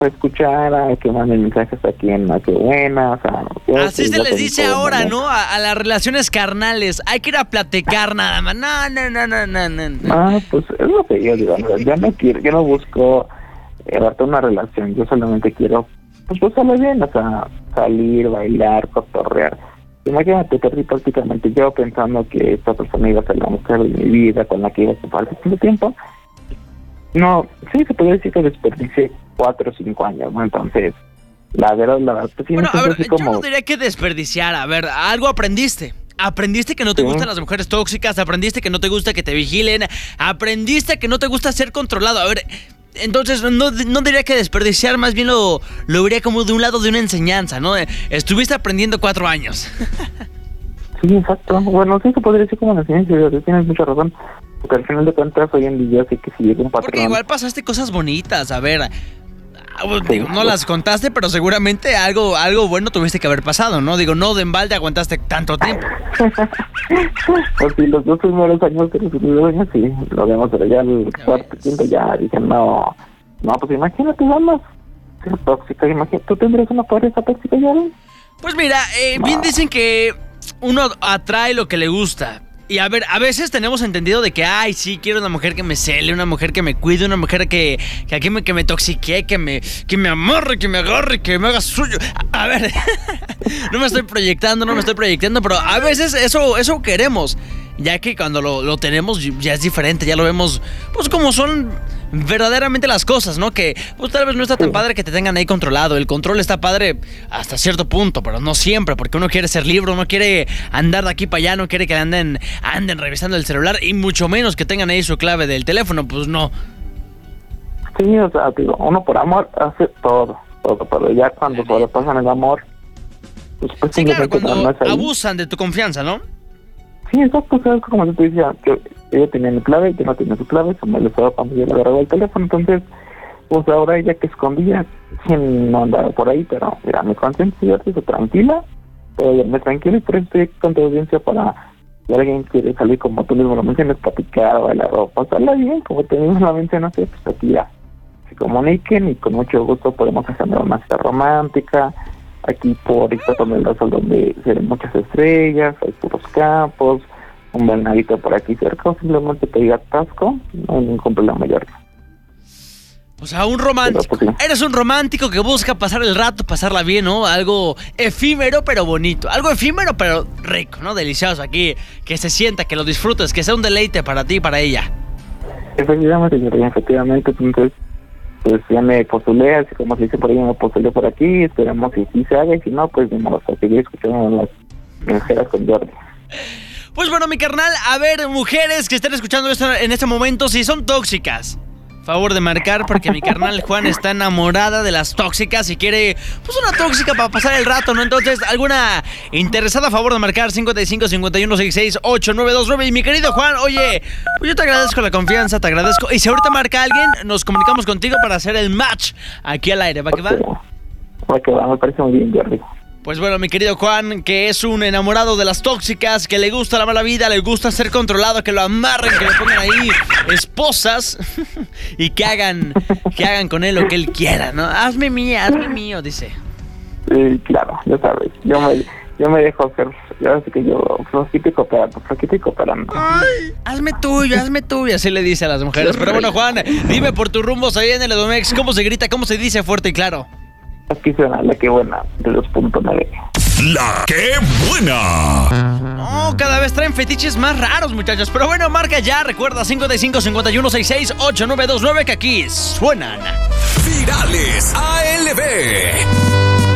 escuchara, que manden mensajes aquí en La Que Buena, o sea... Así se les dice ahora, ¿no? A las relaciones carnales. Hay que ir a platicar nada más. No. Pues es lo que yo digo, yo no quiero, yo no busco darte una relación, yo solamente quiero, pues pasarlo bien, o sea, salir, bailar, cotorrear. Imagínate, perdí prácticamente yo pensando que esta persona iba a ser la mujer de mi vida, con la que iba a pasar tanto tiempo. No, sí, se podría decir que desperdicié 4 o 5 años, ¿no? Entonces, la verdad, pues sí, bueno, a ver, como... yo no diría que desperdiciar. A ver, algo aprendiste. Aprendiste que no te gustan las mujeres tóxicas, aprendiste que no te gusta que te vigilen, aprendiste que no te gusta ser controlado. A ver, entonces no diría que desperdiciar, más bien lo vería como de un lado de una enseñanza, ¿no? Estuviste aprendiendo 4 años. Sí, exacto. Bueno, sí se podría decir como una enseñanza, tienes mucha razón. Porque al final de cuentas hoy en día sí que si llega un patrón... Porque igual pasaste cosas bonitas, a ver... Digo, no las contaste, pero seguramente algo bueno tuviste que haber pasado, ¿no? Digo, no de embalde aguantaste tanto tiempo. Pues sí, los 2 primeros años de los primeros años sí, lo vemos, pero ya el cuarto, quinto ya dicen, no, pues imagínate, vamos, ser tóxica, imagínate, ¿tú tendrías una pareja tóxica ya? Pues mira, bien dicen que uno atrae lo que le gusta. Y a ver, a veces tenemos entendido de que, ay, sí, quiero una mujer que me cele, una mujer que me cuide, una mujer que me toxique, que me amarre, que me agarre, que me haga suyo. A ver, no me estoy proyectando, pero a veces eso queremos. Ya que cuando lo tenemos ya es diferente, ya lo vemos, pues como son verdaderamente las cosas, ¿no? Que pues tal vez no está tan padre que te tengan ahí controlado. El control está padre hasta cierto punto, pero no siempre, porque uno quiere ser libre, uno quiere andar de aquí para allá, no quiere que anden revisando el celular, y mucho menos que tengan ahí su clave del teléfono, pues no. Sí, o sea, digo, uno por amor hace todo, pero ya cuando sobrepasan el amor, pues sí, claro, cuando abusan de tu confianza, ¿no? Sí, exacto, ¿sabes? Como yo te decía, ella tenía mi clave, yo no tenía su clave, se me lo estaba cuando yo le agarraba el teléfono, entonces, pues ahora ella que escondía, no andaba por ahí, pero mira, mi conciencia estoy tranquila, pero me tranquila, y por eso estoy con tu audiencia para, si alguien quiere salir como tú mismo lo mencionas, platicar, bailar o pasarla bien, como tú mismo lo mencionaste, pues aquí ya se comuniquen y con mucho gusto podemos hacer una cita romántica. Aquí por Ixtapalapa del Sol, donde se ven muchas estrellas, hay puros campos, un balneario por aquí cerca, o simplemente te diga Tasco, no hay ningún problema mayor. O sea, un romántico. Pues, sí. Eres un romántico que busca pasar el rato, pasarla bien, ¿no? Algo efímero pero bonito, algo efímero pero rico, ¿no? Delicioso aquí, que se sienta, que lo disfrutes, que sea un deleite para ti y para ella. Efectivamente, entonces... Pues ya me postulé, así como se dice por ahí, me postulé por aquí, esperamos si sí se haga, y si no, pues vamos a seguir escuchando las mujeres con Jordi. Pues bueno, mi carnal, a ver, mujeres que estén escuchando esto en este momento, si son tóxicas, favor de marcar, porque mi carnal Juan está enamorada de las tóxicas y quiere, pues, una tóxica para pasar el rato, ¿no? Entonces, alguna interesada, a favor de marcar 55 51 66 8929. Y mi querido Juan, oye, pues yo te agradezco la confianza, te agradezco. Y si ahorita marca alguien, nos comunicamos contigo para hacer el match aquí al aire, ¿va que va? Va que va, me parece muy bien, Jordi. Pues bueno, mi querido Juan, que es un enamorado de las tóxicas, que le gusta la mala vida, le gusta ser controlado, que lo amarren, que le pongan ahí esposas y que hagan con él lo que él quiera, ¿no? Hazme mío, dice. Sí, claro, ya sabes, yo me dejo hacer, ya sé que yo flojito y cooperando. Ay, hazme tuyo, así le dice a las mujeres. Pero bueno, Juan, dime por tus rumbos ahí en el Edomex, ¿cómo se grita, cómo se dice fuerte y claro? Aquí suena La Que Buena de 2.9. La Que Buena. No, cada vez traen fetiches más raros, muchachos. Pero bueno, marca ya, recuerda 55 51 66 8929, que aquí suenan Virales ALB.